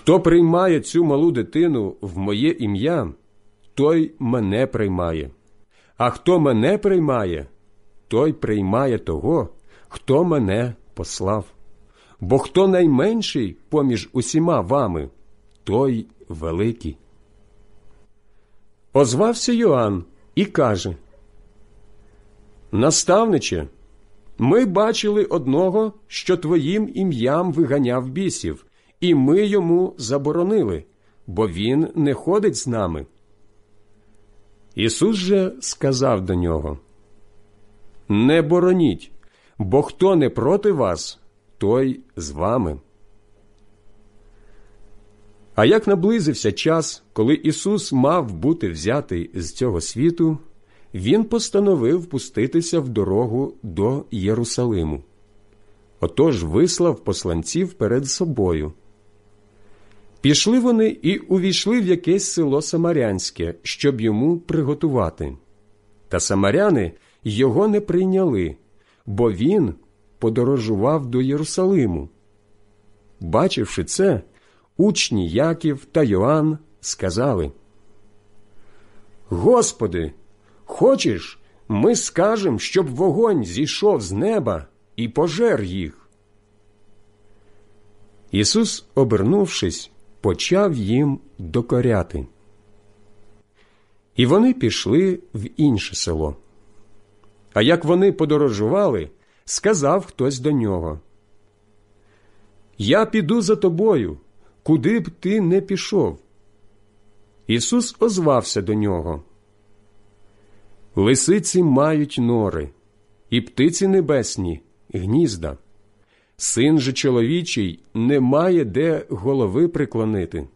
Хто приймає цю малу дитину в моє ім'я, той мене приймає. А хто мене приймає, той приймає того, хто мене послав. Бо хто найменший поміж усіма вами, той великий». Озвався Йоанн і каже: «Наставниче, ми бачили одного, що твоїм ім'ям виганяв бісів, і ми йому заборонили, бо він не ходить з нами». Ісус же сказав до нього: «Не бороніть, бо хто не проти вас, той з вами». А як наблизився час, коли Ісус мав бути взятий з цього світу, Він постановив пуститися в дорогу до Єрусалиму. Отож вислав посланців перед собою. Пішли вони і увійшли в якесь село Самарянське, щоб йому приготувати. Та самаряни його не прийняли, бо він подорожував до Єрусалиму. Бачивши це, учні Яків та Йоанн сказали: «Господи, хочеш, ми скажемо, щоб вогонь зійшов з неба і пожер їх?» Ісус, обернувшись, почав їм докоряти. І вони пішли в інше село. А як вони подорожували, сказав хтось до нього: «Я піду за тобою, куди б ти не пішов». Ісус озвався до нього: «Лисиці мають нори, і птиці небесні гнізда. Син же чоловічий не має де голови приклонити».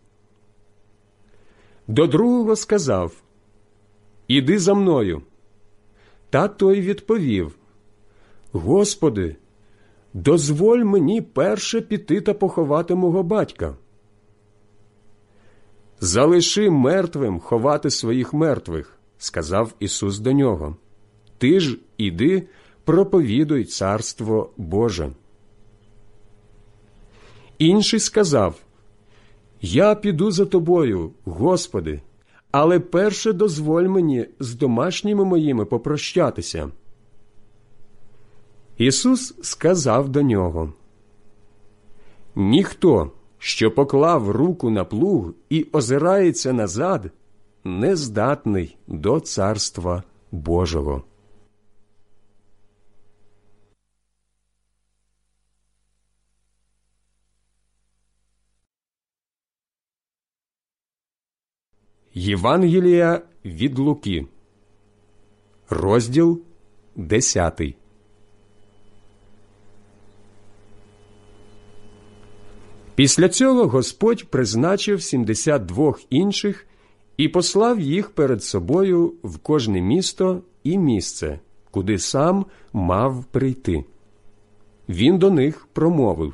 До другого сказав: «Іди за мною». Та той відповів: «Господи, дозволь мені перше піти та поховати мого батька». «Залиши мертвим ховати своїх мертвих», – сказав Ісус до нього. «Ти ж іди, проповідуй Царство Боже». Інший сказав: «Я піду за тобою, Господи, але перше дозволь мені з домашніми моїми попрощатися». Ісус сказав до нього: «Ніхто, що поклав руку на плуг і озирається назад, не здатний до Царства Божого». Євангелія від Луки, розділ 10. Після цього Господь призначив 72 інших і послав їх перед собою в кожне місто і місце, куди сам мав прийти. Він до них промовив: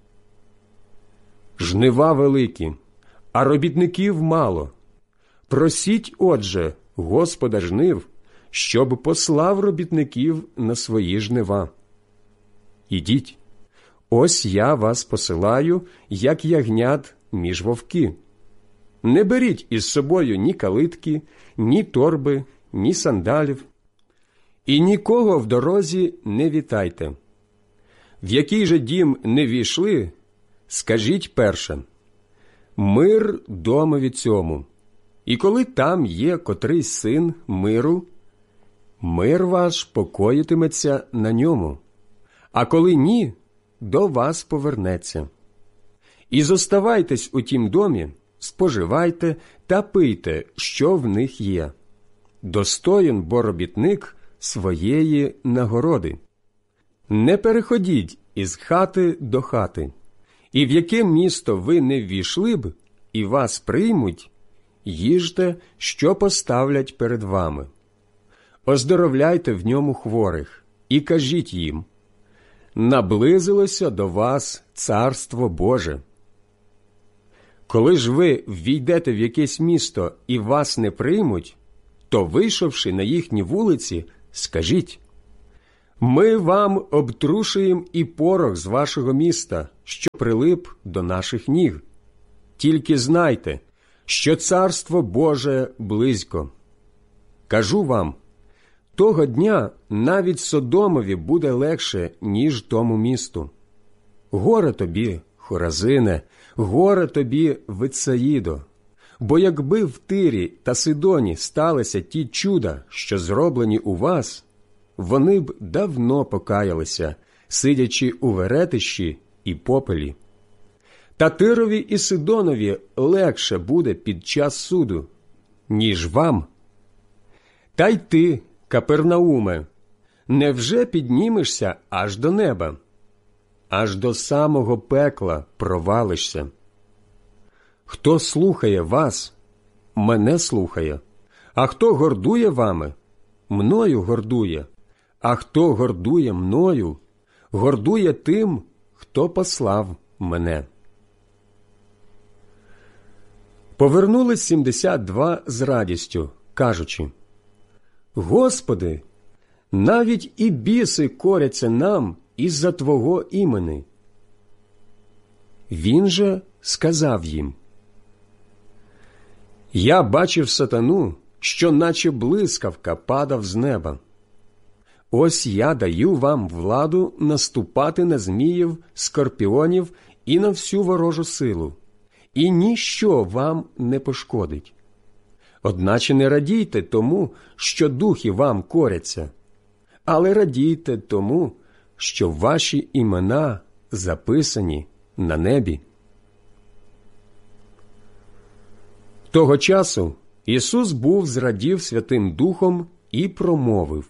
«Жнива великі, а робітників мало. Просіть, отже, Господа жнив, щоб послав робітників на свої жнива. Ідіть, ось я вас посилаю, як ягнят між вовки. Не беріть із собою ні калитки, ні торби, ні сандалів, і нікого в дорозі не вітайте. В який же дім не війшли, скажіть перше: мир домові цьому. І коли там є котрийсь син миру, мир ваш покоїтиметься на ньому, а коли ні, до вас повернеться. І зоставайтесь у тім домі, споживайте та пийте, що в них є. Достоїн бо робітник своєї нагороди. Не переходіть із хати до хати, і в яке місто ви не ввійшли б, і вас приймуть, їжте, що поставлять перед вами. Оздоровляйте в ньому хворих, і кажіть їм: наблизилося до вас Царство Боже. Коли ж ви ввійдете в якесь місто і вас не приймуть, то, вийшовши на їхні вулиці, скажіть: ми вам обтрушуємо і порох з вашого міста, що прилип до наших ніг. тільки знайте, що Царство Боже близько. Кажу вам, того дня навіть Содомові буде легше, ніж тому місту. Горе тобі, Хоразине, горе тобі, Витсаїдо, бо якби в Тирі та Сидоні сталися ті чуда, що зроблені у вас, вони б давно покаялися, сидячи у веретищі і попелі. Та Тирові і Сидонові легше буде під час суду, ніж вам. Та й ти, Капернауме, невже піднімешся аж до неба? Аж до самого пекла провалишся. Хто слухає вас, мене слухає, а хто гордує вами, мною гордує, а хто гордує мною, гордує тим, хто послав мене. Повернулись 72 з радістю, кажучи: Господи, навіть і біси коряться нам із-за Твого імени. Він же сказав їм: Я бачив сатану, що наче блискавка падав з неба. Ось я даю вам владу наступати на зміїв, скорпіонів і на всю ворожу силу, і ніщо вам не пошкодить. Одначе не радійте тому, що духи вам коряться, але радійте тому, що ваші імена записані на небі. Того часу Ісус був зрадів Святим Духом і промовив: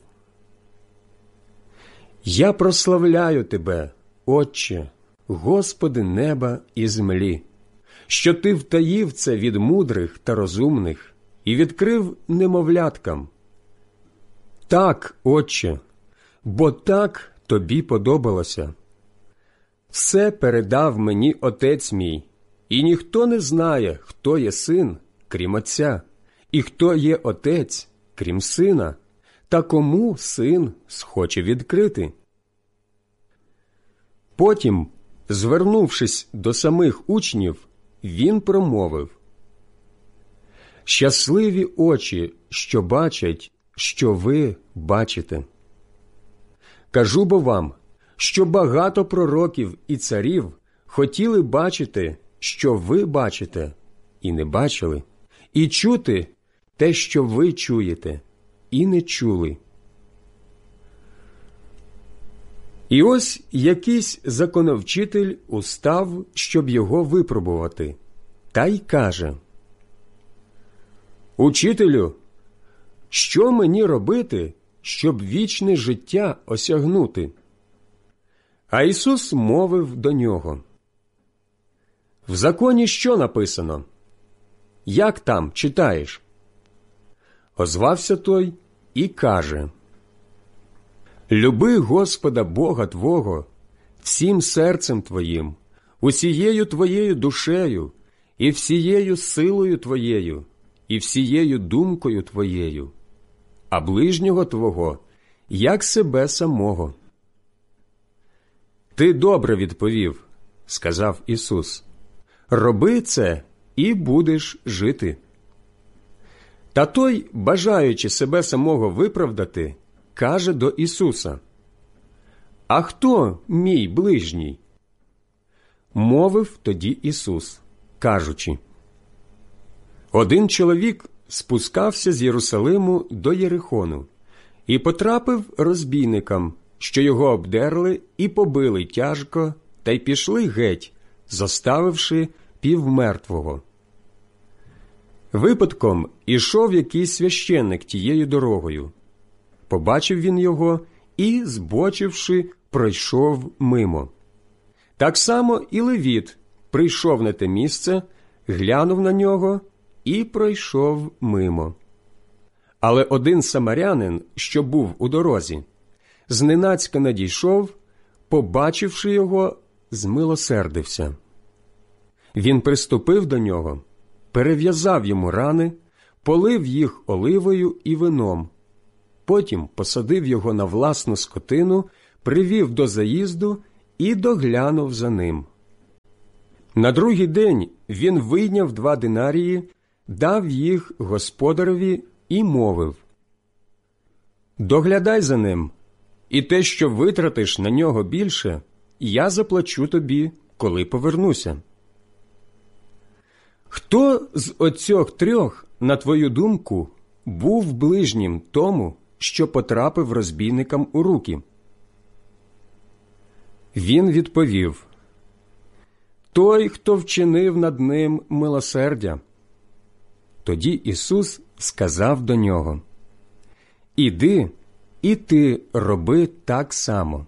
«Я прославляю Тебе, Отче, Господи неба і землі, що Ти втаїв це від мудрих та розумних і відкрив немовляткам. Так, Отче, бо так Тобі подобалося. Все передав мені Отець мій, і ніхто не знає, хто є Син, крім Отця, і хто є Отець, крім Сина, та кому Син схоче відкрити». Потім, звернувшись до самих учнів, він промовив: «Щасливі очі, що бачать, що ви бачите. Кажу бо вам, що багато пророків і царів хотіли бачити, що ви бачите, і не бачили, і чути те, що ви чуєте, і не чули». І ось якийсь законовчитель устав, щоб його випробувати, та й каже: «Учителю, що мені робити, щоб вічне життя осягнути?» А Ісус мовив до нього: «В законі що написано? Як там читаєш?» Озвався той і каже: «Люби Господа Бога твого всім серцем твоїм, усією твоєю душею, і всією силою твоєю, і всією думкою твоєю, а ближнього твого, як себе самого». «Ти добре відповів, – сказав Ісус, – роби це, і будеш жити». Та той, бажаючи себе самого виправдати, каже до Ісуса: «А хто мій ближній?» Мовив тоді Ісус, кажучи: «Один чоловік спускався з Єрусалиму до Єрихону і потрапив розбійникам, що його обдерли і побили тяжко, та й пішли геть, зоставивши півмертвого. Випадком ішов якийсь священник тією дорогою. Побачив він його і, збочивши, пройшов мимо. Так само і левіт прийшов на те місце, глянув на нього і пройшов мимо. Але один самарянин, що був у дорозі, зненацька надійшов, побачивши його, змилосердився. Він приступив до нього, перев'язав йому рани, полив їх оливою і вином. Потім посадив його на власну скотину, привів до заїзду і доглянув за ним. На другий день він вийняв 2 динарії, дав їх господареві і мовив: «Доглядай за ним, і те, що витратиш на нього більше, я заплачу тобі, коли повернуся». Хто з оцьох 3, на твою думку, був ближнім тому, що потрапив розбійникам у руки? Він відповів: «Той, хто вчинив над ним милосердя». Тоді Ісус сказав до нього: «Іди, і ти роби так само».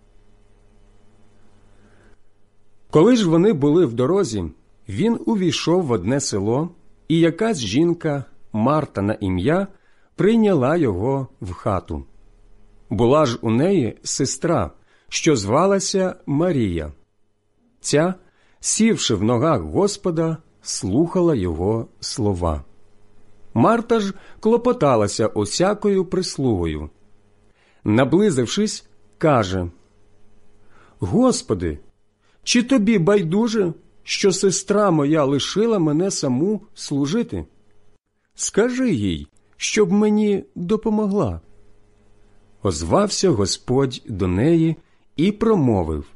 Коли ж вони були в дорозі, він увійшов в одне село, і якась жінка, Марта на ім'я, прийняла його в хату. Була ж у неї сестра, що звалася Марія. Ця, сівши в ногах Господа, слухала його слова. Марта ж клопоталася усякою прислугою. Наблизившись, каже: «Господи, чи тобі байдуже, що сестра моя лишила мене саму служити? Скажи їй, щоб мені допомогла». Озвався Господь до неї і промовив: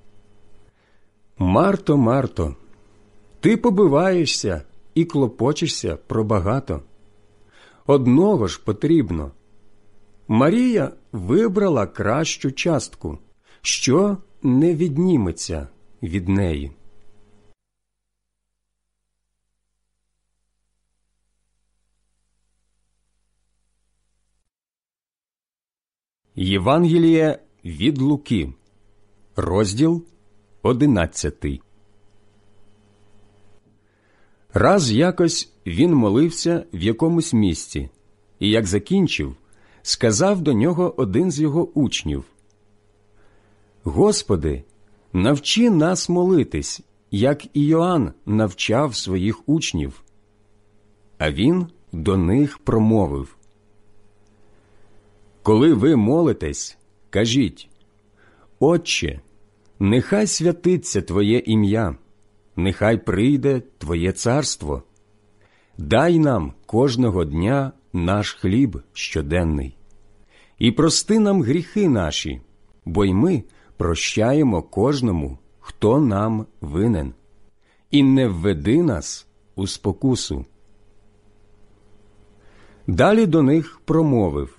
«Марто, Марто, ти побиваєшся і клопочешся про багато. Одного ж потрібно. Марія вибрала кращу частку, що не відніметься від неї». Євангеліє від Луки, розділ 11. Раз якось він молився в якомусь місці, і як закінчив, сказав до нього один з його учнів: «Господи, навчи нас молитись, як і Йоанн навчав своїх учнів». А він до них промовив: «Коли ви молитесь, кажіть: Отче, нехай святиться Твоє ім'я, нехай прийде Твоє царство. Дай нам кожного дня наш хліб щоденний. І прости нам гріхи наші, бо й ми прощаємо кожному, хто нам винен. І не введи нас у спокусу». Далі до них промовив: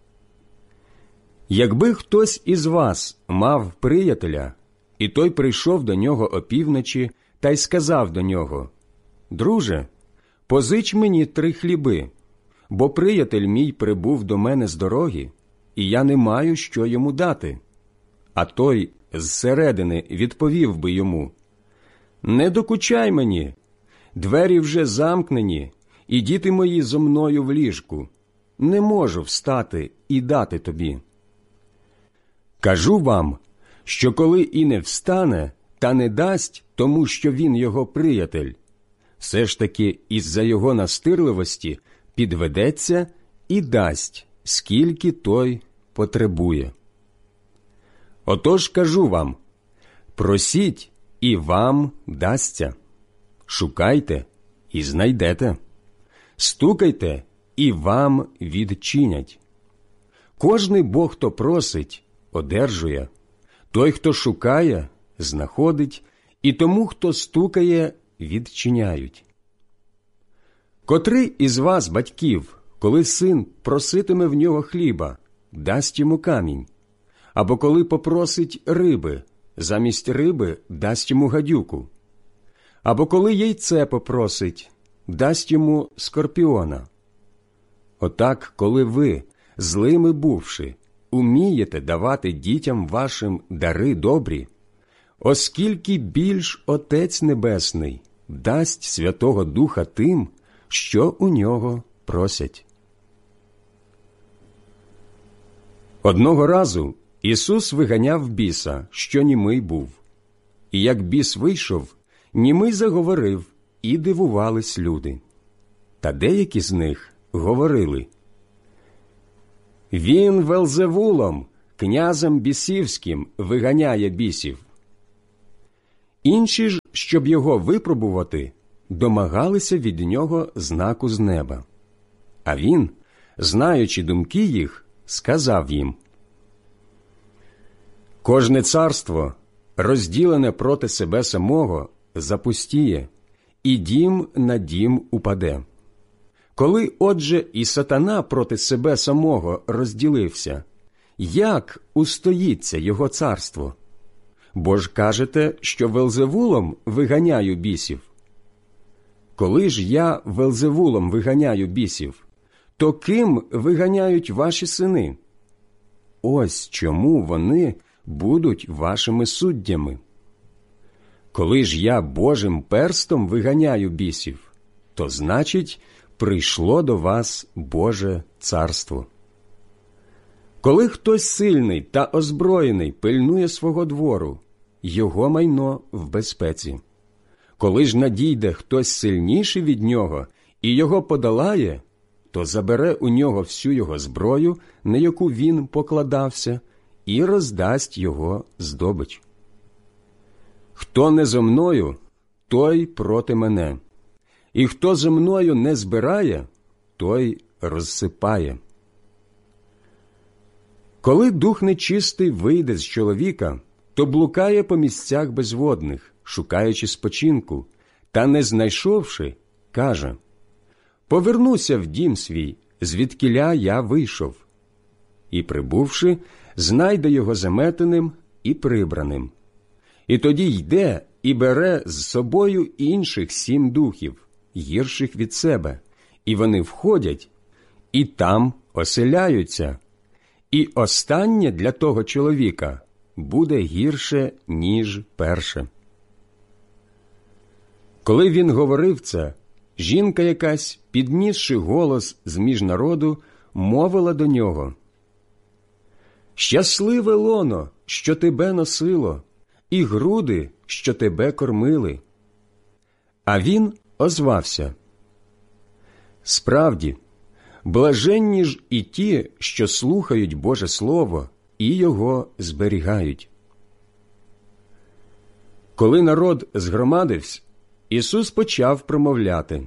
«Якби хтось із вас мав приятеля, і той прийшов до нього опівночі та й сказав до нього: Друже, позич мені 3 хліби, бо приятель мій прибув до мене з дороги, і я не маю, що йому дати. А той зсередини відповів би йому: Не докучай мені, двері вже замкнені, і діти мої зо мною в ліжку. Не можу встати і дати тобі. Кажу вам, що коли і не встане та не дасть тому, що він його приятель, все ж таки із-за його настирливості підведеться і дасть, скільки той потребує. Отож кажу вам: просіть, і вам дасться, шукайте, і знайдете, стукайте, і вам відчинять. Кожний бо, хто просить, одержує, той, хто шукає, знаходить, і тому, хто стукає, відчиняють. Котрий із вас, батьків, коли син проситиме в нього хліба, дасть йому камінь? Або коли попросить риби, замість риби дасть йому гадюку? Або коли яйце попросить, дасть йому скорпіона? Отак, коли ви, злими бувши, умієте давати дітям вашим дари добрі, оскільки більш Отець Небесний дасть Святого Духа тим, що у нього просять. Одного разу Ісус виганяв біса, що німий був. І як біс вийшов, німий заговорив, і дивувались люди. Та деякі з них говорили: «Він Велзевулом, князем бісівським, виганяє бісів». Інші ж щоб його випробувати, домагалися від нього знаку з неба. А він, знаючи думки їх, сказав їм: «Кожне царство, розділене проти себе самого, запустіє, і дім на дім упаде. Коли, отже, і сатана проти себе самого розділився, як устоїться його царство? Бо ж кажете, що Велзевулом виганяю бісів. Коли ж я Велзевулом виганяю бісів, то ким виганяють ваші сини? Ось чому вони будуть вашими суддями. Коли ж я Божим перстом виганяю бісів, то значить, прийшло до вас Боже царство. Коли хтось сильний та озброєний пильнує свого двору, його майно в безпеці. Коли ж надійде хтось сильніший від нього і його подолає, то забере у нього всю його зброю, на яку він покладався, і роздасть його здобич. Хто не зо мною, той проти мене, і хто зо мною не збирає, той розсипає. Коли дух нечистий вийде з чоловіка, то блукає по місцях безводних, шукаючи спочинку, та, не знайшовши, каже: «Повернуся в дім свій, звідкіля я вийшов». І, прибувши, знайде його заметеним і прибраним. І тоді йде і бере з собою інших 7 духів, гірших від себе, і вони входять, і там оселяються. І останнє для того чоловіка буде гірше, ніж перше. Коли він говорив це, жінка якась, піднісши голос з-між народу, мовила до нього: «Щасливе лоно, що тебе носило, і груди, що тебе кормили». А він озвався: «Справді, блаженні ж і ті, що слухають Боже Слово і його зберігають». Коли народ згромадився, Ісус почав промовляти: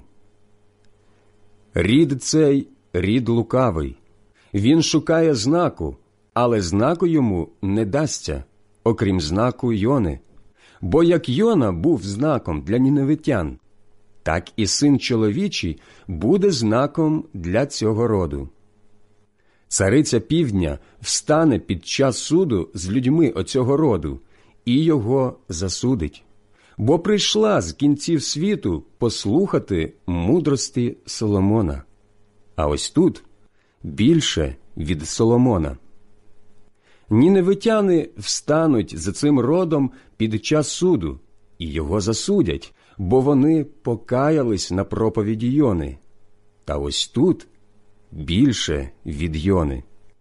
«Рід цей – рід лукавий. Він шукає знаку, але знаку йому не дасться, окрім знаку Йони. Бо як Йона був знаком для ніневитян, так і Син чоловічий буде знаком для цього роду. Цариця півдня встане під час суду з людьми оцього роду і його засудить, бо прийшла з кінців світу послухати мудрості Соломона. А ось тут більше від Соломона. Ніневитяни встануть за цим родом під час суду і його засудять, бо вони покаялись на проповіді Йони. Та ось тут більше від Йони.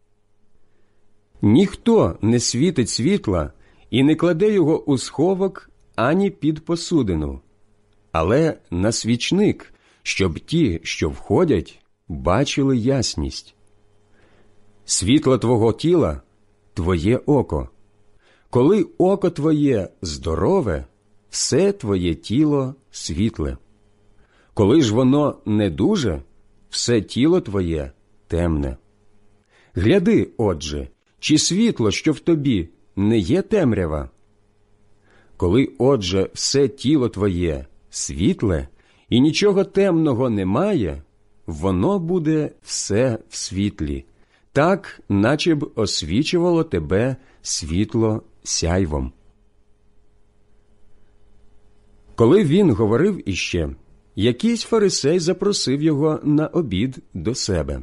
Ніхто не світить світла і не кладе його у сховок ані під посудину, але на свічник, щоб ті, що входять, бачили ясність. Світло твого тіла – твоє око. Коли око твоє здорове, все твоє тіло світле. Коли ж воно недуже, все тіло твоє темне. Гляди, отже, чи світло, що в тобі, не є темрява? Коли, отже, все тіло твоє світле і нічого темного немає, воно буде все в світлі, так, наче б освічувало тебе світло сяйвом. Коли він говорив іще, якийсь фарисей запросив його на обід до себе.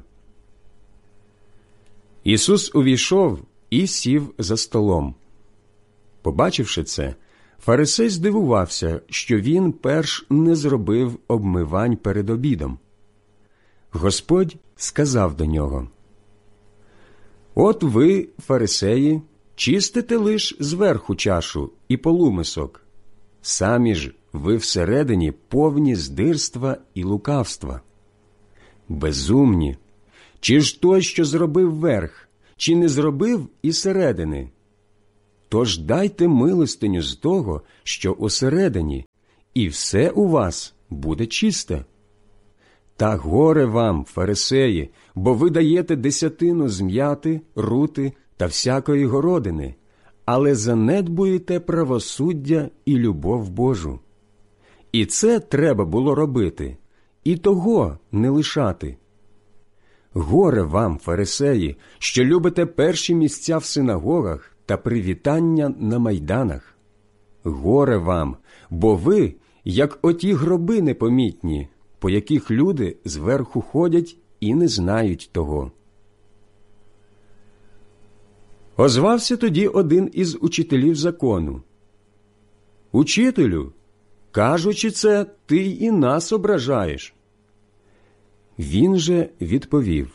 Ісус увійшов і сів за столом. Побачивши це, фарисей здивувався, що він перш не зробив обмивань перед обідом. Господь сказав до нього: «От ви, фарисеї, чистите лиш зверху чашу і полумисок, самі ж ви всередині повні здирства і лукавства. Безумні! Чи ж той, що зробив верх, чи не зробив і середини? Тож дайте милостиню з того, що усередині, і все у вас буде чисте. Та горе вам, фарисеї, бо ви даєте десятину з м'яти, рути та всякої городини, але занедбуєте правосуддя і любов Божу. І це треба було робити, і того не лишати. Горе вам, фарисеї, що любите перші місця в синагогах та привітання на майданах. Горе вам, бо ви, як оті гроби непомітні, по яких люди зверху ходять і не знають того. Озвався тоді один із учителів закону. «Учителю, кажучи це, ти і нас ображаєш». Він же відповів: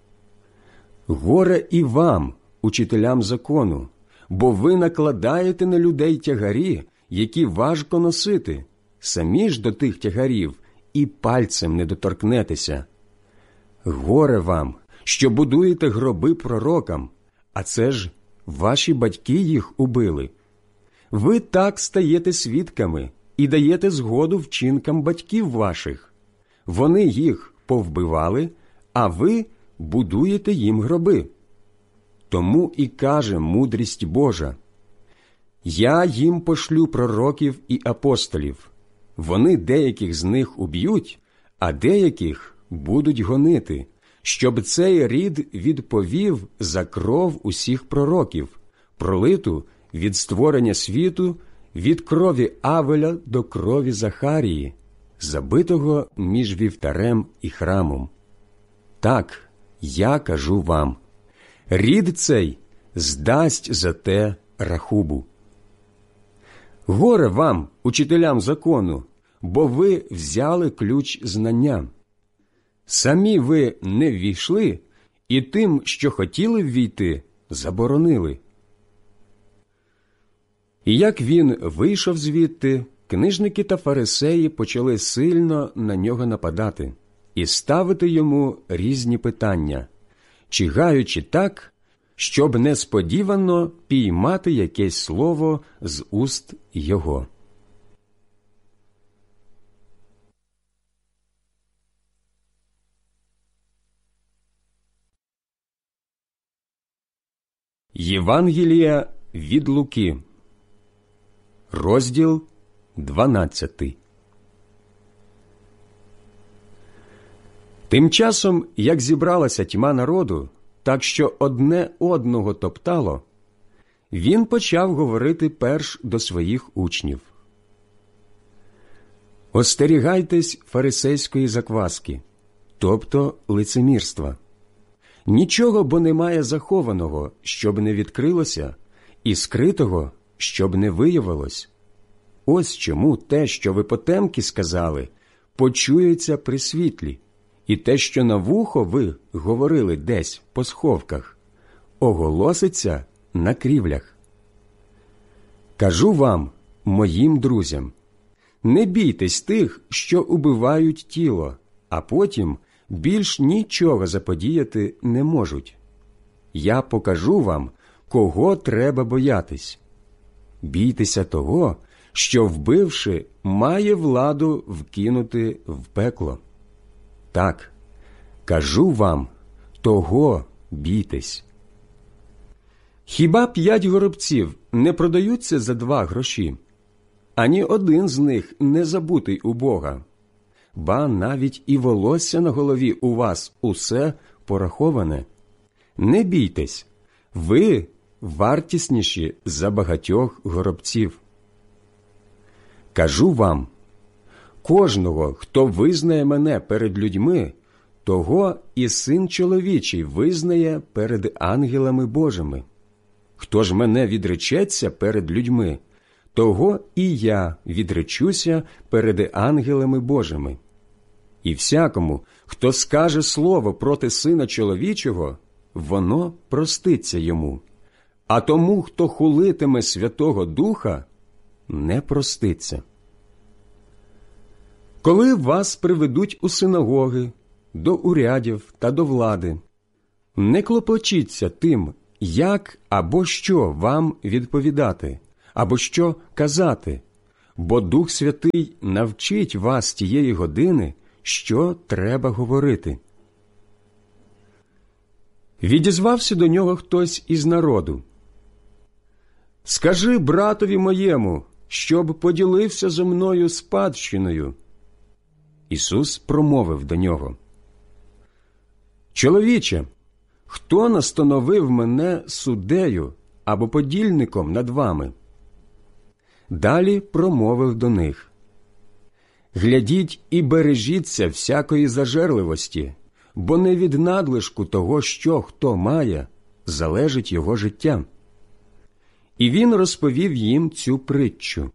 «Горе і вам, учителям закону, бо ви накладаєте на людей тягарі, які важко носити, самі ж до тих тягарів і пальцем не доторкнетеся. Горе вам, що будуєте гроби пророкам, а це ж ваші батьки їх убили. Ви так стаєте свідками і даєте згоду вчинкам батьків ваших. Вони їх повбивали, а ви будуєте їм гроби. Тому і каже мудрість Божа: «Я їм пошлю пророків і апостолів. Вони деяких з них уб'ють, а деяких будуть гонити, щоб цей рід відповів за кров усіх пророків, пролиту від створення світу, від крові Авеля до крові Захарії, забитого між вівтарем і храмом. Так, я кажу вам, рід цей здасть за те рахубу. Горе вам, учителям закону, бо ви взяли ключ знання. Самі ви не ввійшли, і тим, що хотіли ввійти, заборонили». І як він вийшов звідти, книжники та фарисеї почали сильно на нього нападати і ставити йому різні питання, чигаючи так, щоб несподівано піймати якесь слово з уст його. Євангелія від Луки, розділ 12. Тим часом, як зібралася тьма народу, так що одне одного топтало, він почав говорити перш до своїх учнів: «Остерігайтесь фарисейської закваски, тобто лицемірства. Нічого бо немає захованого, щоб не відкрилося, і скритого, щоб не виявилось. Ось чому те, що ви потемки сказали, почується при світлі, і те, що на вухо ви говорили десь по сховках, оголоситься на крівлях. Кажу вам, моїм друзям, не бійтесь тих, що убивають тіло, а потім більш нічого заподіяти не можуть. Я покажу вам, кого треба боятись. Бійтеся того, що, вбивши, має владу вкинути в пекло. Так, кажу вам, того бійтесь. Хіба 5 горобців не продаються за 2 гроші? Ані один з них не забутий у Бога. Ба навіть і волосся на голові у вас усе пораховане. Не бійтесь, ви вартісніші за багатьох горобців. Кажу вам, кожного, хто визнає мене перед людьми, того і Син чоловічий визнає перед ангелами Божими. Хто ж мене відречеться перед людьми, того і я відречуся перед ангелами Божими. І всякому, хто скаже слово проти Сина чоловічого, воно проститься йому. А тому, хто хулитиме Святого Духа, не проститься. Коли вас приведуть у синагоги, до урядів та до влади, не клопочіться тим, як або що вам відповідати, або що казати, бо Дух Святий навчить вас тієї години, що треба говорити». Відізвався до нього хтось із народу: «Скажи братові моєму, щоб поділився зо мною спадщиною». Ісус промовив до нього: «Чоловіче, хто настановив мене суддею або подільником над вами?» Далі промовив до них: «Глядіть і бережіться всякої зажерливості, бо не від надлишку того, що хто має, залежить його життя». І він розповів їм цю притчу.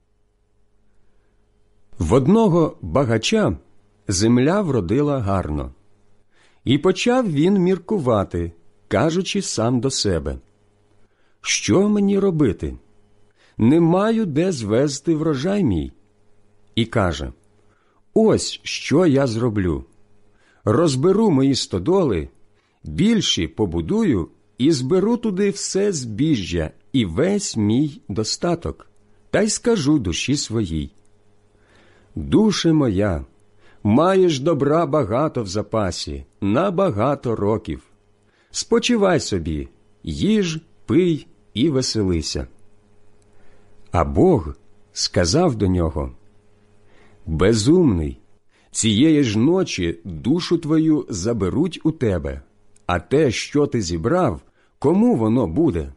В одного багача земля вродила гарно. І почав він міркувати, кажучи сам до себе: «Що мені робити? Не маю де звезти врожай мій». І каже: «Ось що я зроблю. Розберу мої стодоли, більші побудую і зберу туди все збіжжя і весь мій достаток, та й скажу душі своїй: душе моя, маєш добра багато в запасі, на багато років. Спочивай собі, їж, пий і веселися». А Бог сказав до нього: «Безумний, цієї ж ночі душу твою заберуть у тебе, а те, що ти зібрав, кому воно буде?»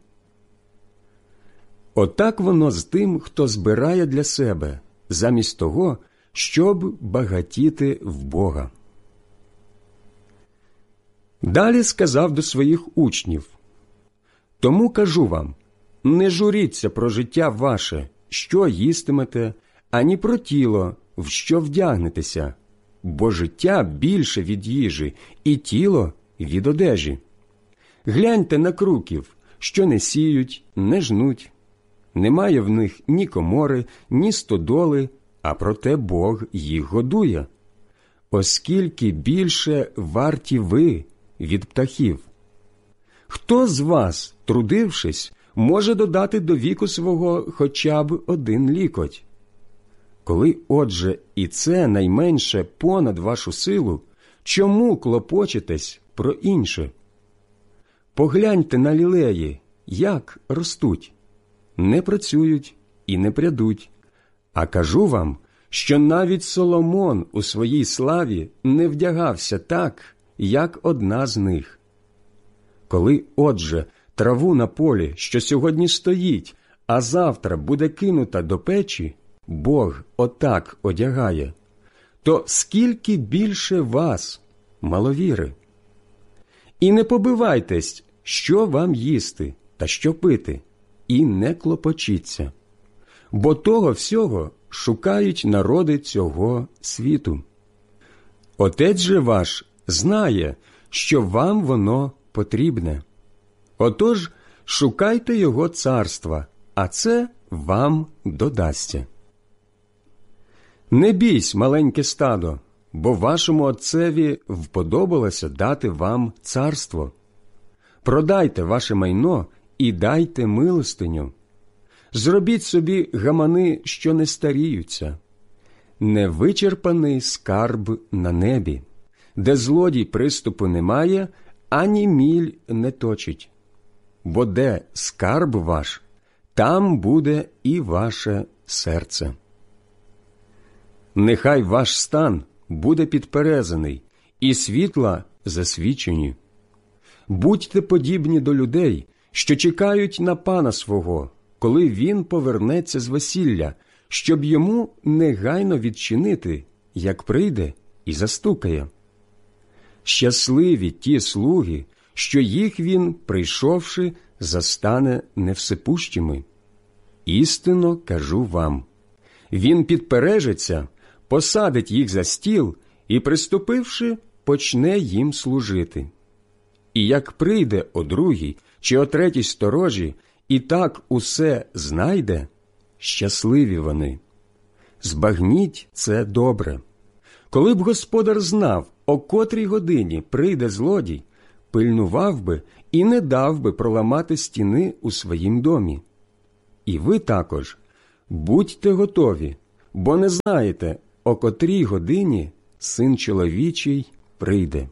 Отак воно з тим, хто збирає для себе, замість того, щоб багатіти в Бога. Далі сказав до своїх учнів: «Тому кажу вам, не журіться про життя ваше, що їстимете, ані про тіло, в що вдягнетеся, бо життя більше від їжі, і тіло від одежі. Гляньте на круків, що не сіють, не жнуть. Немає в них ні комори, ні стодоли, а проте Бог їх годує. Оскільки більше варті ви від птахів. Хто з вас, трудившись, може додати до віку свого хоча б один лікоть? Коли, отже, і це найменше понад вашу силу, чому клопочетесь про інше? Погляньте на лілеї, як ростуть. Не працюють і не прядуть. А кажу вам, що навіть Соломон у своїй славі не вдягався так, як одна з них. Коли, отже, траву на полі, що сьогодні стоїть, а завтра буде кинута до печі, Бог отак одягає, то скільки більше вас, маловіри? І не побивайтесь, що вам їсти та що пити, і не клопочіться, бо того всього шукають народи цього світу. Отець же ваш знає, що вам воно потрібне. Отож, шукайте його царства, а це вам додасться. Не бійсь, маленьке стадо, бо вашому отцеві вподобалося дати вам царство. Продайте ваше майно і дайте милостиню. Зробіть собі гамани, що не старіються. Невичерпаний скарб на небі, де злодій приступу немає, ані міль не точить. Бо де скарб ваш, там буде і ваше серце. Нехай ваш стан буде підперезаний, і світла засвічені. Будьте подібні до людей, що чекають на пана свого, коли він повернеться з весілля, щоб йому негайно відчинити, як прийде і застукає. Щасливі ті слуги, що їх він, прийшовши, застане невсипущими. Істинно кажу вам, він підпережеться, посадить їх за стіл і, приступивши, почне їм служити. І як прийде о другій чи о третій сторожі, і так усе знайде, щасливі вони. Збагніть це добре. Коли б господар знав, о котрій годині прийде злодій, пильнував би і не дав би проламати стіни у своїм домі. І ви також, Будьте готові, бо не знаєте, о котрій годині Син чоловічий прийде».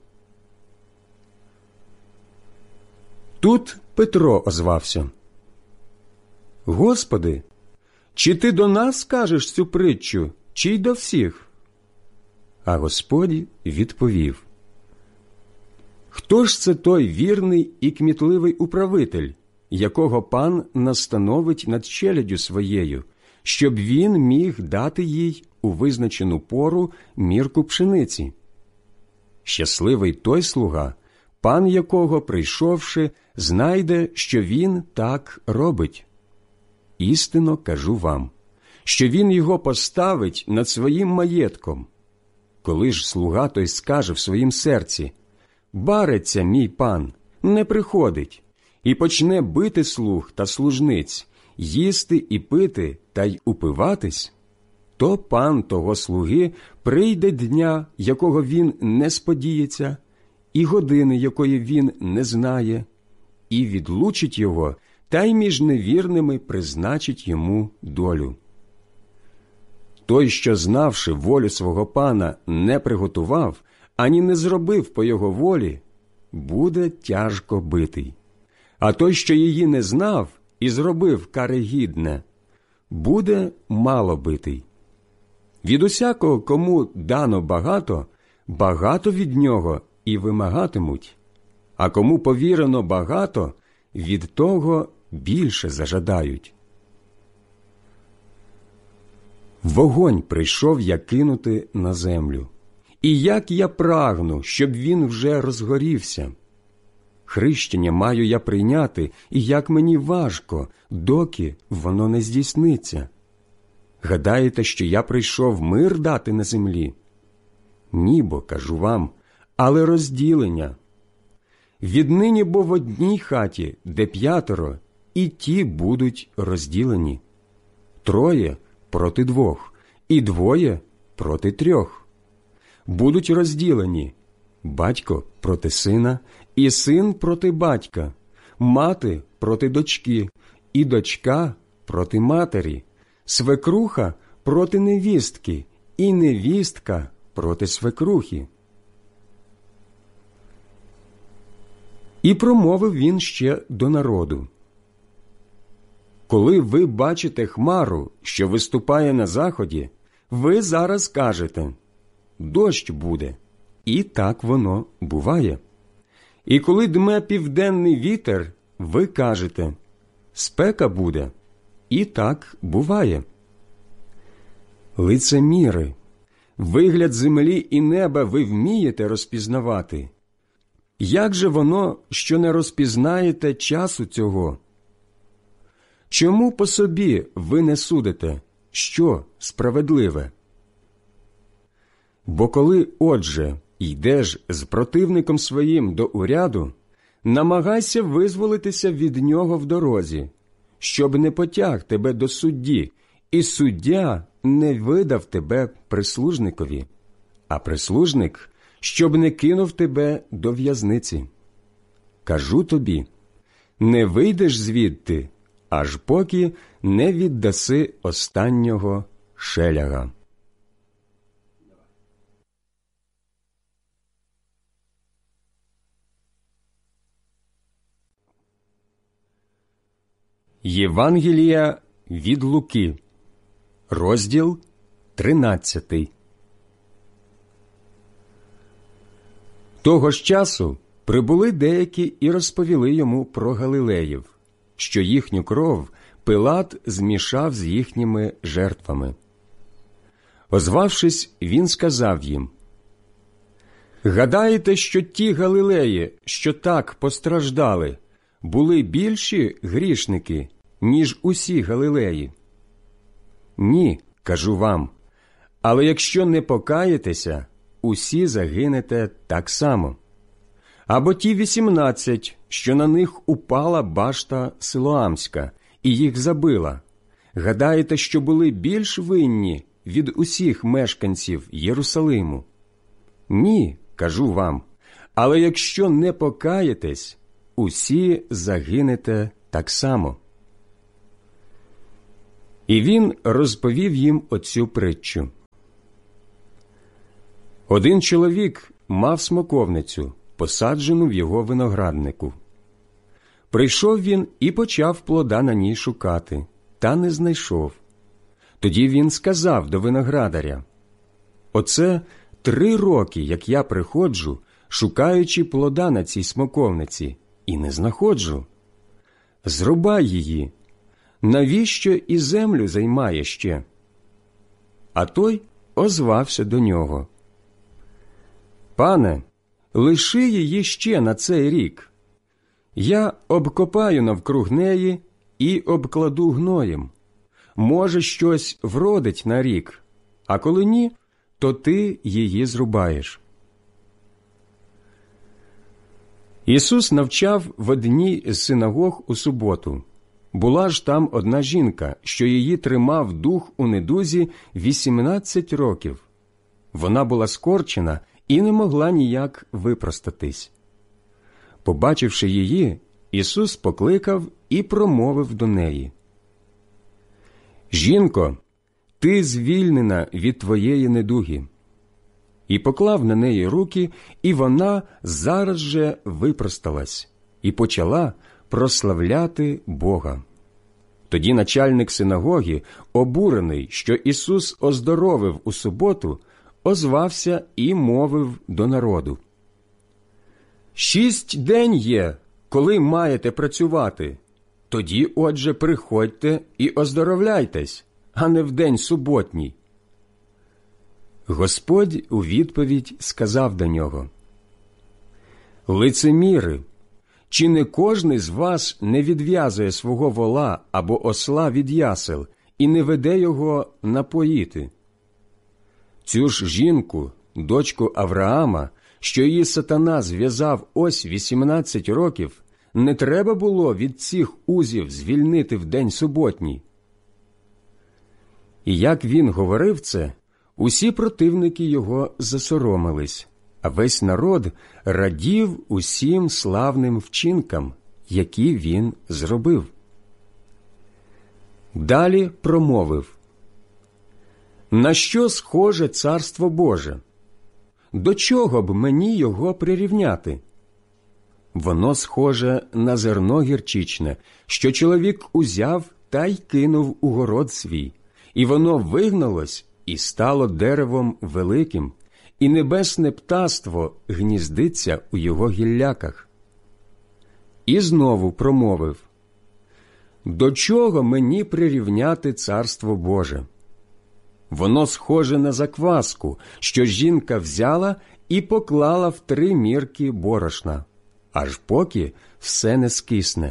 Тут Петро озвався: «Господи, чи ти до нас кажеш цю притчу, чи й до всіх?» А Господь відповів: «Хто ж це той вірний і кмітливий управитель, якого пан настановить над челяддю своєю, щоб він міг дати їй у визначену пору мірку пшениці? Щасливий той слуга, пан якого, прийшовши, знайде, що він так робить. Істинно кажу вам, що він його поставить над своїм маєтком. Коли ж слуга той скаже в своїм серці: «Бариться мій пан, не приходить», і почне бити слуг та служниць, їсти і пити та й упиватись, то пан того слуги прийде дня, якого він не сподіється, і години, якої він не знає, і відлучить його, та й між невірними призначить йому долю. Той, що, знавши волю свого пана, не приготував, ані не зробив по його волі, буде тяжко битий. А той, що її не знав і зробив карегідне, буде мало битий. Від усякого, кому дано багато, багато від нього і вимагатимуть, а кому повірено багато, від того більше зажадають. Вогонь прийшов я кинути на землю, і як я прагну, щоб він вже розгорівся. Хрещення маю я прийняти, і як мені важко, доки воно не здійсниться. Гадаєте, що я прийшов мир дати на землі? Ні, бо, кажу вам, але розділення. Віднині бо в одній хаті, де 5, і ті будуть розділені. 3 проти 2, і 2 проти 3. Будуть розділені батько проти сина, і син проти батька, мати проти дочки, і дочка проти матері, свекруха проти невістки, і невістка проти свекрухи. І промовив він ще до народу: «Коли ви бачите хмару, що виступає на заході, ви зараз кажете: дощ буде, і так воно буває. І коли дме південний вітер, ви кажете: спека буде, і так буває. Лицеміри, вигляд землі і неба ви вмієте розпізнавати. Як же воно, що не розпізнаєте часу цього? Чому по собі ви не судите, що справедливе? Бо коли, отже, йдеш з противником своїм до уряду, намагайся визволитися від нього в дорозі, щоб не потяг тебе до судді, і суддя не видав тебе прислужникові, а прислужник, щоб не кинув тебе до в'язниці. Кажу тобі, не вийдеш звідти, аж поки не віддаси останнього шеляга». Євангелія від Луки, розділ 13. Того ж часу прибули деякі і розповіли йому про галилеїв, що їхню кров Пилат змішав з їхніми жертвами. Озвавшись, він сказав їм: «Гадаєте, що ті галилеї, що так постраждали, були більші грішники, ніж усі галилеї? Ні, кажу вам, але якщо не покаєтеся, усі загинете так само. Або ті 18, що на них упала башта Силоамська, і їх забила, гадаєте, що були більш винні від усіх мешканців Єрусалиму? Ні, кажу вам, але якщо не покаєтесь, усі загинете так само. І він розповів їм оцю притчу. Один чоловік мав смоковницю, посаджену в його винограднику. Прийшов він і почав плода на ній шукати, та не знайшов. Тоді він сказав до виноградаря: «Оце 3 роки, як я приходжу, шукаючи плода на цій смоковниці, і не знаходжу. Зрубай її. Навіщо і землю займає ще?» А той озвався до нього: «Пане, лиши її ще на цей рік. Я обкопаю навкруг неї і обкладу гноєм. Може, щось вродить на рік, а коли ні, то ти її зрубаєш». Ісус навчав в одній з синагог у суботу. Була ж там одна жінка, що її тримав дух у недузі 18 років. Вона була скорчена і не могла ніяк випростатись. Побачивши її, Ісус покликав і промовив до неї: «Жінко, ти звільнена від твоєї недуги». І поклав на неї руки, і вона зараз же випросталась і почала прославляти Бога. Тоді начальник синагоги, обурений, що Ісус оздоровив у суботу, озвався і мовив до народу: «6 день є, коли маєте працювати. Тоді, отже, приходьте і оздоровляйтесь, а не в день суботній». Господь у відповідь сказав до нього: «Лицеміри, чи не кожний з вас не відв'язує свого вола або осла від ясел і не веде його напоїти? Цю ж жінку, дочку Авраама, що її сатана зв'язав ось 18 років, не треба було від цих узів звільнити в день суботній». І як він говорив це, усі противники його засоромились, а весь народ радів усім славним вчинкам, які він зробив. Далі промовив: «На що схоже Царство Боже? До чого б мені його прирівняти? Воно схоже на зерно гірчичне, що чоловік узяв та й кинув у город свій, і воно вигналось і стало деревом великим, і небесне птаство гніздиться у його гілляках». І знову промовив: «До чого мені прирівняти Царство Боже? Воно схоже на закваску, що жінка взяла і поклала в 3 мірки борошна, аж поки все не скисне».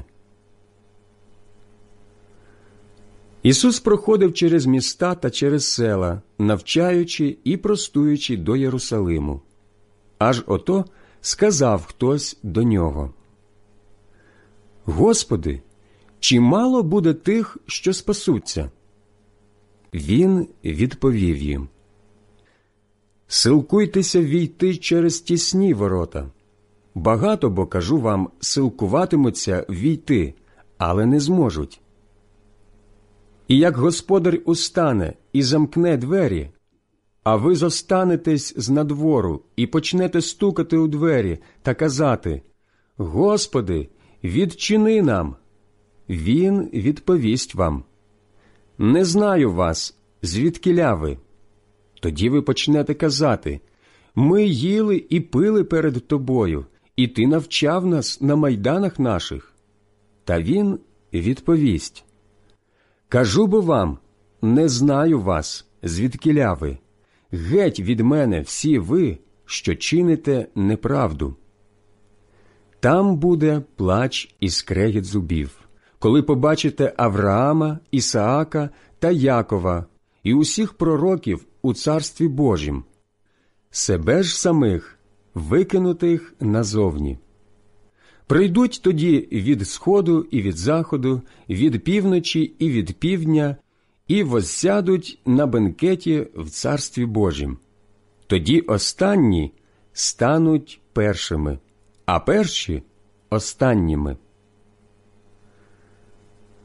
Ісус проходив через міста та через села, навчаючи і простуючи до Єрусалиму. Аж ото сказав хтось до нього: «Господи, чи мало буде тих, що спасуться?» Він відповів їм: «Силкуйтеся війти через тісні ворота. Багато, бо, кажу вам, силкуватимуться війти, але не зможуть. І як господар устане і замкне двері, а ви зостанетесь знадвору і почнете стукати у двері та казати: Господи, відчини нам, він відповість вам: не знаю вас, звідкіля ви. Тоді ви почнете казати: ми їли і пили перед тобою, і ти навчав нас на майданах наших. Та він відповість: кажу бо вам, не знаю вас, звідкіля ви. Геть від мене всі ви, що чините неправду. Там буде плач і скрегіт зубів, коли побачите Авраама, Ісаака та Якова і усіх пророків у Царстві Божім, себе ж самих викинутих назовні. Прийдуть тоді від сходу і від заходу, від півночі і від півдня, і воссядуть на бенкеті в Царстві Божім. Тоді останні стануть першими, а перші – останніми.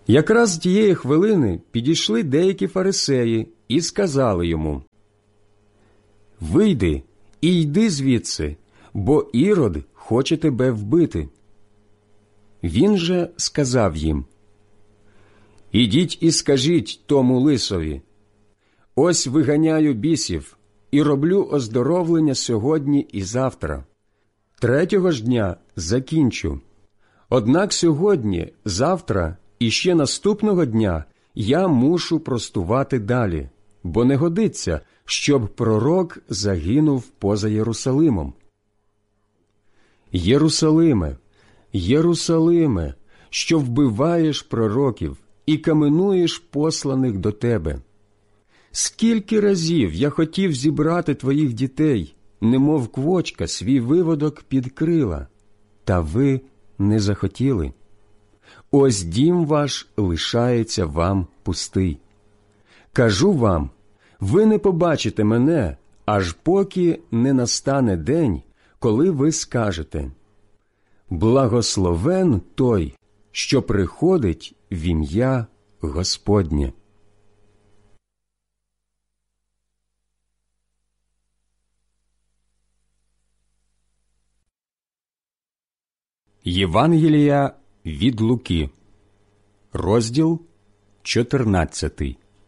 Якраз тієї хвилини підійшли деякі фарисеї і сказали йому: «Вийди і йди звідси, бо Ірод хоче тебе вбити». Він же сказав їм: «Ідіть і скажіть тому лисові: ось виганяю бісів і роблю оздоровлення сьогодні і завтра. Третього ж дня закінчу. Однак сьогодні, завтра і ще наступного дня я мушу простувати далі, бо не годиться, щоб пророк загинув поза Єрусалимом. Єрусалиме, Єрусалиме, що вбиваєш пророків і каменуєш посланих до тебе. Скільки разів я хотів зібрати твоїх дітей, немов квочка свій виводок під крила, та ви не захотіли. Ось дім ваш лишається вам пустий. Кажу вам, ви не побачите мене, аж поки не настане день, коли ви скажете: благословен той, що приходить в ім'я Господнє». Євангелія від Луки, розділ 14.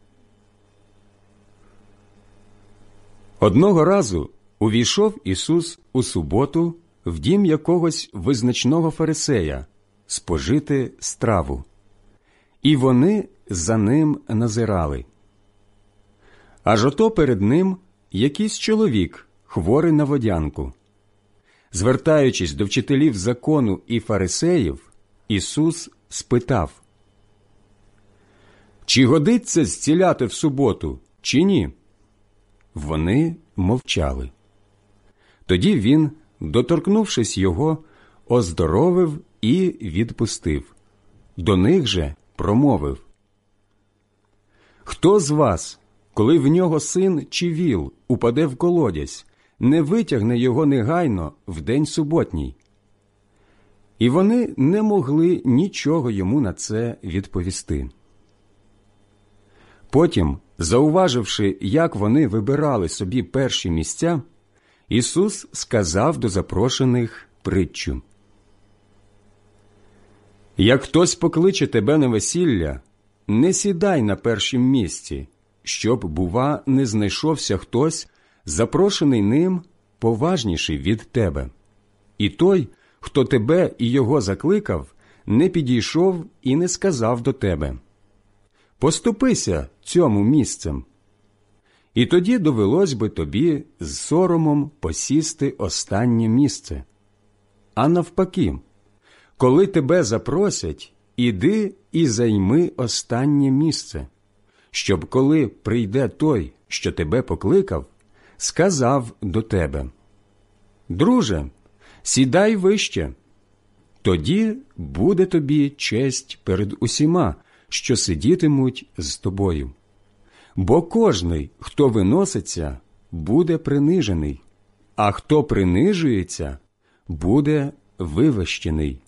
Одного разу увійшов Ісус у суботу в дім якогось визначного фарисея спожити страву, і вони за ним назирали. Аж ото перед ним якийсь чоловік, хворий на водянку. Звертаючись до вчителів закону і фарисеїв, Ісус спитав: «Чи годиться зціляти в суботу, чи ні?» Вони мовчали. Тоді він, доторкнувшись його, оздоровив і відпустив. До них же промовив: «Хто з вас, коли в нього син чи віл упаде в колодязь, не витягне його негайно в день суботній?» І вони не могли нічого йому на це відповісти. Потім, зауваживши, як вони вибирали собі перші місця, Ісус сказав до запрошених притчу: «Як хтось покличе тебе на весілля, не сідай на першім місці, щоб, бува, не знайшовся хтось, запрошений ним, поважніший від тебе. І той, хто тебе і його закликав, не підійшов і не сказав до тебе: поступися цьому місцем. І тоді довелось би тобі з соромом посісти останнє місце. А навпаки, коли тебе запросять, іди і займи останнє місце, щоб коли прийде той, що тебе покликав, сказав до тебе: друже, сідай вище. Тоді буде тобі честь перед усіма, що сидітимуть з тобою. Бо кожний, хто виноситься, буде принижений, а хто принижується, буде вивищений».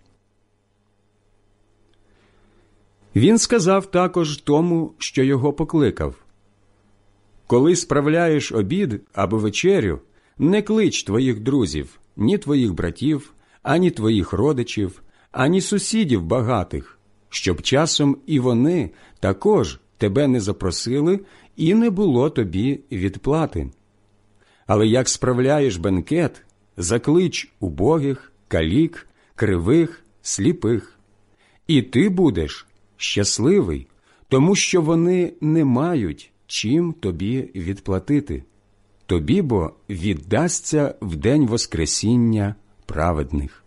Він сказав також тому, що його покликав: «Коли справляєш обід або вечерю, не клич твоїх друзів, ні твоїх братів, ані твоїх родичів, ані сусідів багатих, щоб часом і вони також тебе не запросили і не було тобі відплати. Але як справляєш бенкет, заклич убогих, калік, кривих, сліпих. І ти будеш щасливий, тому що вони не мають чим тобі відплатити. Тобі бо віддасться в день воскресіння праведних».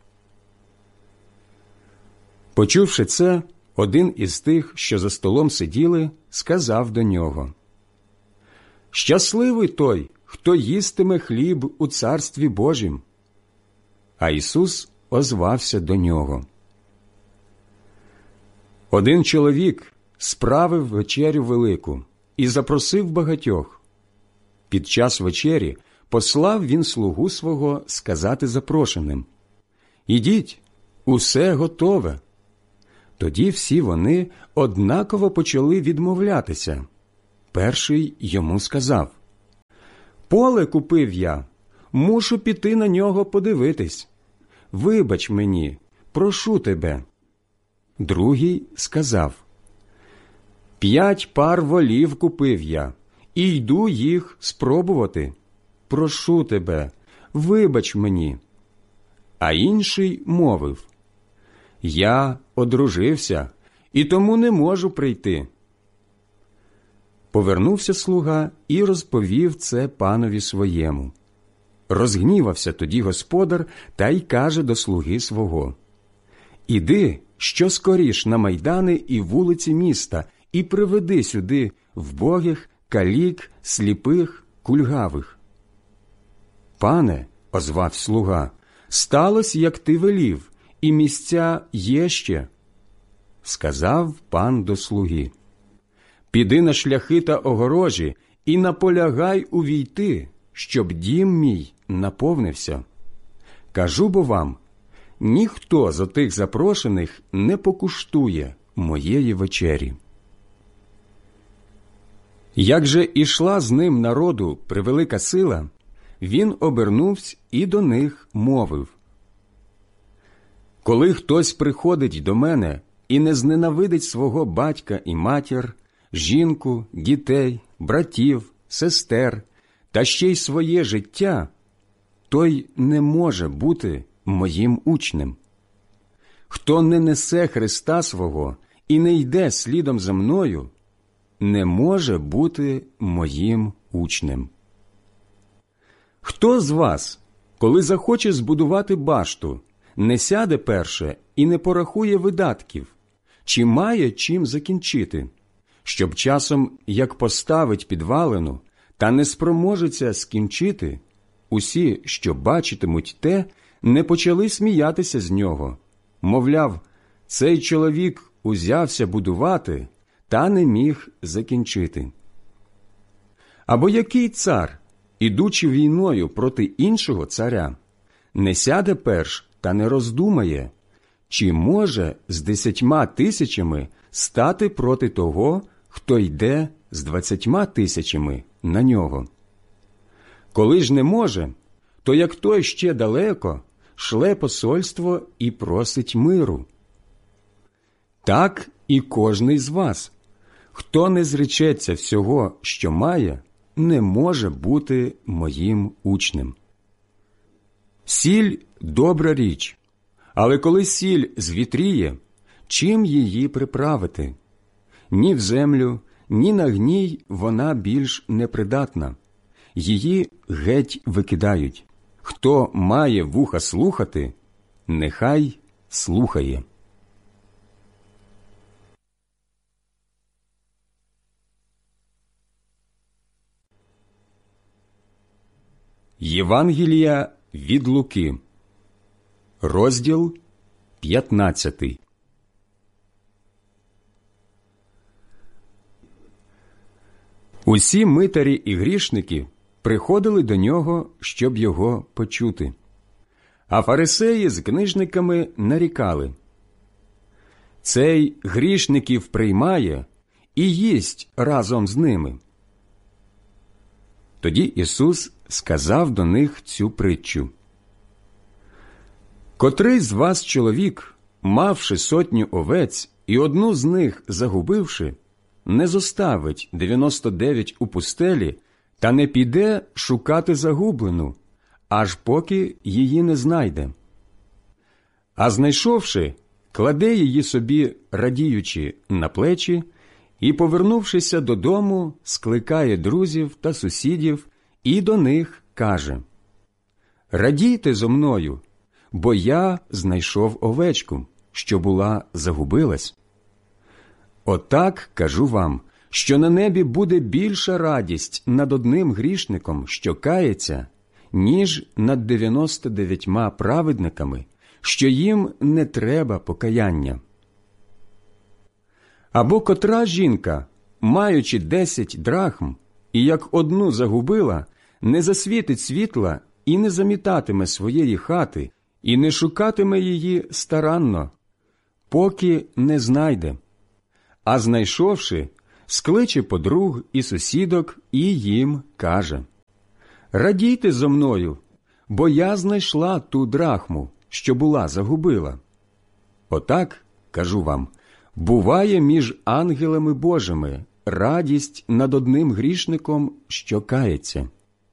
Почувши це, один із тих, що за столом сиділи, сказав до нього: «Щасливий той, хто їстиме хліб у Царстві Божім». А Ісус озвався до нього: «Один чоловік справив вечерю велику і запросив багатьох. Під час вечері послав він слугу свого сказати запрошеним: «Ідіть, усе готове». Тоді всі вони однаково почали відмовлятися. Перший йому сказав: «Поле купив я, мушу піти на нього подивитись. Вибач мені, прошу тебе». Другий сказав: «5 пар волів купив я, і йду їх спробувати. Прошу тебе, вибач мені». А інший мовив: «Я одружився, і тому не можу прийти». Повернувся слуга і розповів це панові своєму. Розгнівався тоді господар та й каже до слуги свого: «Іди, що скоріш на майдани і вулиці міста, і приведи сюди вбогих, калік, сліпих, кульгавих». «Пане», – озвав слуга, – «сталось, як ти велів, і місця є ще». Сказав пан до слуги: «Піди на шляхи та огорожі і наполягай увійти, щоб дім мій наповнився. Кажу бо вам, ніхто з отих запрошених не покуштує моєї вечері». Як же ішла з ним народу превелика сила, він обернувся і до них мовив: «Коли хтось приходить до мене і не зненавидить свого батька і матір, жінку, дітей, братів, сестер та ще й своє життя, той не може бути моїм учнем. Хто не несе Христа свого і не йде слідом за мною, не може бути моїм учнем. Хто з вас, коли захоче збудувати башту, не сяде перше і не порахує видатків, чи має чим закінчити, щоб часом, як поставить підвалину, та не спроможеться скінчити, усі, що бачитимуть те, не почали сміятися з нього, мовляв, цей чоловік узявся будувати, та не міг закінчити. Або який цар, ідучи війною проти іншого царя, не сяде перш та не роздумає, чи може з 10 000 стати проти того, хто йде з 20 000 на нього. Коли ж не може, то як той ще далеко, шле посольство і просить миру. Так і кожний з вас, хто не зречеться всього, що має, не може бути моїм учнем. Сіль – добра річ, але коли сіль звітріє, чим її приправити? Ні в землю, ні на гній вона більш непридатна. Її геть викидають. Хто має вуха слухати, нехай слухає. Євангелія від Луки, розділ 15. Усі митарі і грішники приходили до нього, щоб його почути. А фарисеї з книжниками нарікали: «Цей грішників приймає і їсть разом з ними». Тоді Ісус сказав до них цю притчу: «Котрий з вас чоловік, мавши 100 овець і одну з них загубивши, не зоставить 99 у пустелі та не піде шукати загублену, аж поки її не знайде? А знайшовши, кладе її собі, радіючи, на плечі, і, повернувшися додому, скликає друзів та сусідів і до них каже: «Радійте зо мною, бо я знайшов овечку, що була загубилась». Отак, кажу вам, що на небі буде більша радість над одним грішником, що кається, ніж над 99 праведниками, що їм не треба покаяння. Або котра жінка, маючи 10 драхм, і як одну загубила, не засвітить світла і не замітатиме своєї хати, і не шукатиме її старанно, поки не знайде, а знайшовши, скличе подруг і сусідок і їм каже: «Радійте зо мною, бо я знайшла ту драхму, що була загубила». Отак, кажу вам, буває між ангелами Божими радість над одним грішником, що кається.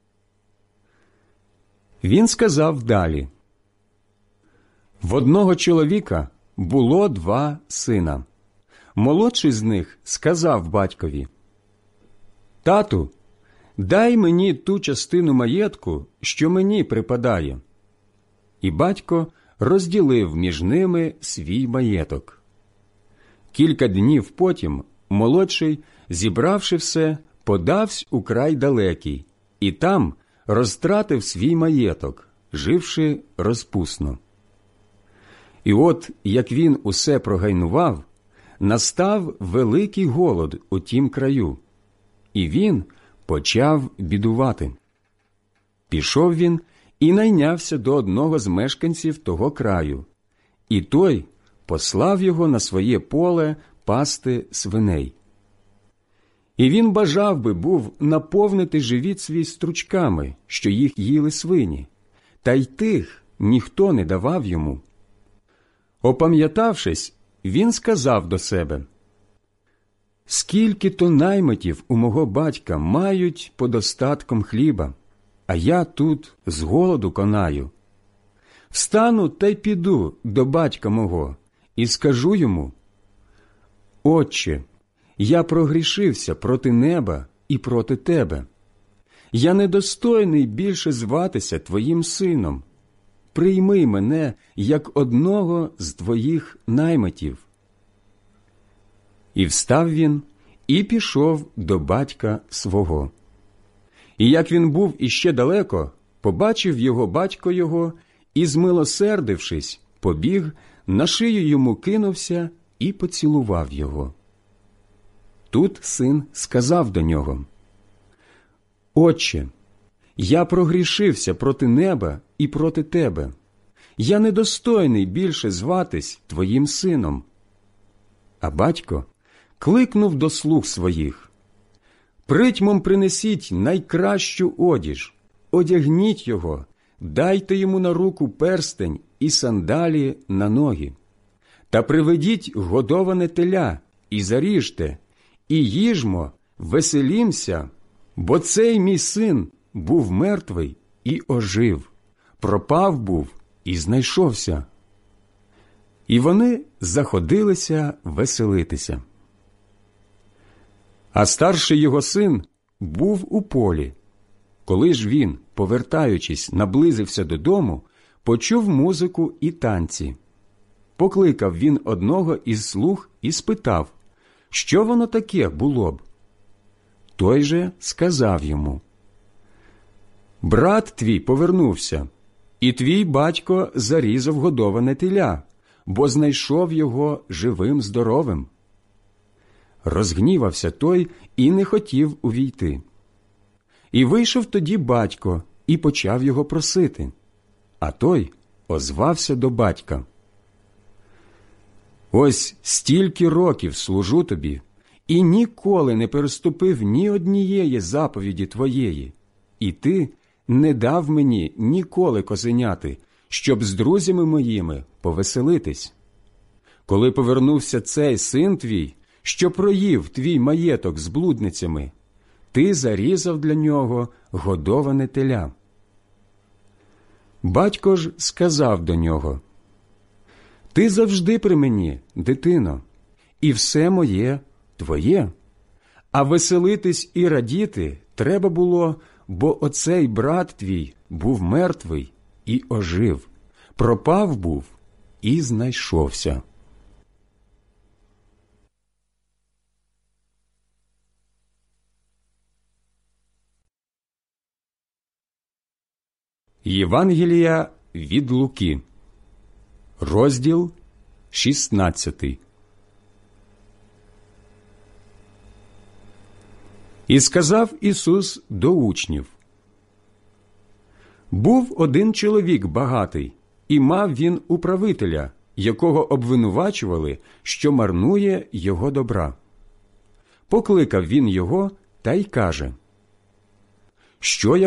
Він сказав далі: «В одного чоловіка було 2 сина. Молодший з них сказав батькові: «Тату, дай мені ту частину маєтку, що мені припадає». І батько розділив між ними свій маєток. Кілька днів потім молодший, зібравши все, подавсь у край далекий, і там розтратив свій маєток, живши розпусно. І от, як він усе прогайнував, настав великий голод у тім краю, і він почав бідувати. Пішов він і найнявся до одного з мешканців того краю, і той послав його на своє поле пасти свиней. І він бажав би був наповнити живіт свій стручками, що їх їли свині, та й тих ніхто не давав йому. Опам'ятавшись, він сказав до себе: «Скільки-то наймитів у мого батька мають подостатком хліба, а я тут з голоду конаю. Встану та й піду до батька мого і скажу йому: Отче, я прогрішився проти неба і проти тебе. Я недостойний більше зватися твоїм сином. Прийми мене як одного з твоїх наймитів». І встав він і пішов до батька свого. І як він був іще далеко, побачив його батько його і, змилосердившись, побіг, на шию йому кинувся і поцілував його. Тут син сказав до нього: «Отче, я прогрішився проти неба і проти тебе. Я недостойний більше зватись твоїм сином». А батько кликнув до слуг своїх: «Притьмом принесіть найкращу одіж, одягніть його, дайте йому на руку перстень і сандалі на ноги. Та приведіть годоване теля і заріжте, і їжмо, веселімся, бо цей мій син був мертвий і ожив, пропав був і знайшовся». І вони заходилися веселитися. А старший його син був у полі. Коли ж він, повертаючись, наблизився додому, почув музику і танці. Покликав він одного із слуг і спитав, що воно таке було б. Той же сказав йому: «Брат твій повернувся, і твій батько зарізав годоване теля, бо знайшов його живим-здоровим». Розгнівався той і не хотів увійти. І вийшов тоді батько і почав його просити. А той озвався до батька: «Ось стільки років служу тобі, і ніколи не переступив ні однієї заповіді твоєї, і ти не дав мені ніколи козеняти, щоб з друзями моїми повеселитись. Коли повернувся цей син твій, що проїв твій маєток з блудницями, ти зарізав для нього годоване теля». Батько ж сказав до нього: «Ти завжди при мені, дитино, і все моє твоє. А веселитись і радіти треба було, бо оцей брат твій був мертвий і ожив, пропав був і знайшовся». Євангелія від Луки, розділ 16. І сказав Ісус до учнів: «Був один чоловік багатий, і мав він управителя, якого обвинувачували, що марнує його добра. Покликав він його та й каже: «Що я